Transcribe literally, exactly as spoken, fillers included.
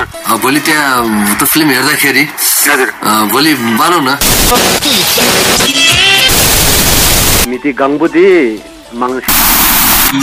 भोलि त्यहाँ त्यो फिल्म हेर्दाखेरि हजुर भोलि बनाऊ न मिति गङ्बुदी मङ्सिर